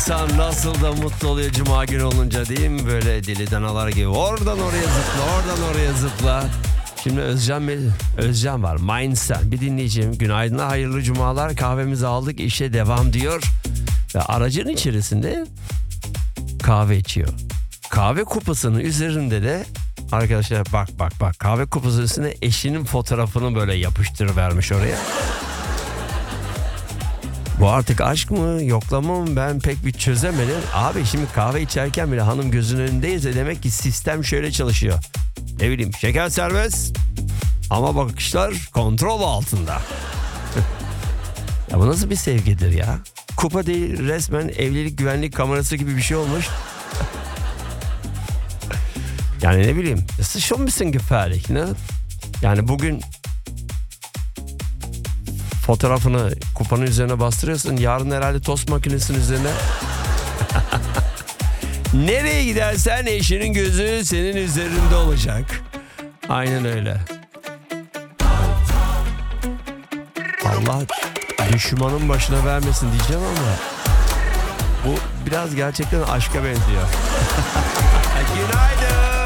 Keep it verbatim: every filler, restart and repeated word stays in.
İnsan nasıl da mutlu oluyor cuma günü olunca, değil mi? Böyle deli danalar gibi oradan oraya zıpla, oradan oraya zıpla. Şimdi Özcan, Özcan var. Mindset. Bir dinleyeceğim. Günaydın, hayırlı cumalar. Kahvemizi aldık, işe devam diyor. Ve aracın içerisinde kahve içiyor. Kahve kupasının üzerinde de arkadaşlar bak bak bak kahve kupasının üstüne eşinin fotoğrafını böyle yapıştırıvermiş oraya. Bu artık aşk mı, yoklama mı, ben pek bir çözemedim. Abi şimdi kahve içerken bile hanım gözünün önündeyse demek ki sistem şöyle çalışıyor. Ne bileyim, şeker serbest ama bakışlar kontrol altında. Ya bu nasıl bir sevgidir ya? Kupa değil, resmen evlilik güvenlik kamerası gibi bir şey olmuş. Yani ne bileyim, es ist schon ein bisschen gefährlich, ne? Yani bugün fotoğrafını kupanın üzerine bastırıyorsun, yarın herhalde tost makinesinin üzerine. Nereye gidersen eşinin gözü senin üzerinde olacak. Aynen öyle. Allah düşmanın başına vermesin diyeceğim ama bu biraz gerçekten aşka benziyor. Günaydın.